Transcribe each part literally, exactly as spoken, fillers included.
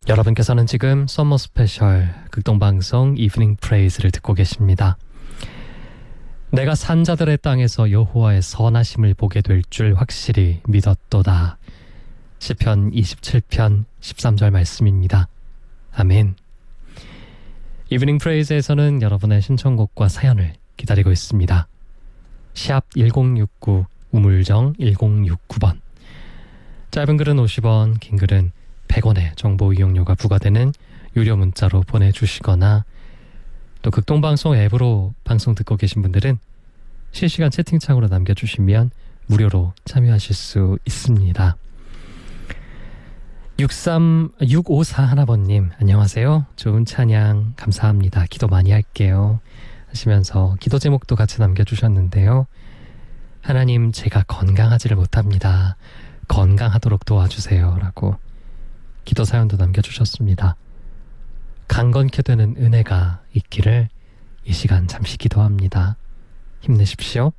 여러분께서는 지금 썸머 스페셜 극동방송 이브닝 프레이즈를 듣고 계십니다. 내가 산자들의 땅에서 여호와의 선하심을 보게 될 줄 확실히 믿었도다. 시편 이십칠 편 십삼 절 말씀입니다. 아멘. 이브닝 프레이즈에서는 여러분의 신청곡과 사연을 기다리고 있습니다. 샵 일공육구 우물정 일공육구 번, 짧은 글은 오십 원, 긴 글은 백 원의 정보 이용료가 부과되는 유료 문자로 보내주시거나, 또 극동방송 앱으로 방송 듣고 계신 분들은 실시간 채팅창으로 남겨주시면 무료로 참여하실 수 있습니다. 육오사 일 번님, 안녕하세요. 좋은 찬양 감사합니다. 기도 많이 할게요 하시면서 기도 제목도 같이 남겨주셨는데요. 하나님, 제가 건강하지를 못합니다. 건강하도록 도와주세요 라고 기도 사연도 남겨주셨습니다. 강건케 되는 은혜가 있기를 이 시간 잠시 기도합니다. 힘내십시오.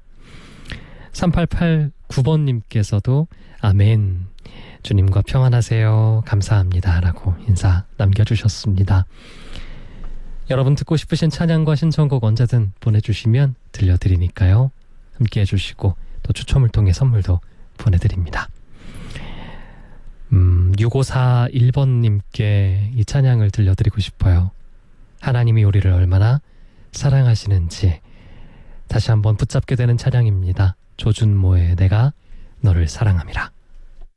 삼팔팔구 번님께서도 아멘, 주님과 평안하세요, 감사합니다 라고 인사 남겨주셨습니다. 여러분 듣고 싶으신 찬양과 신청곡 언제든 보내주시면 들려드리니까요. 함께 해주시고 또 추첨을 통해 선물도 보내드립니다. 음, 육오사일 번님께 이 찬양을 들려드리고 싶어요. 하나님이 우리를 얼마나 사랑하시는지 다시 한번 붙잡게 되는 찬양입니다. 조준모의 내가 너를 사랑함이라.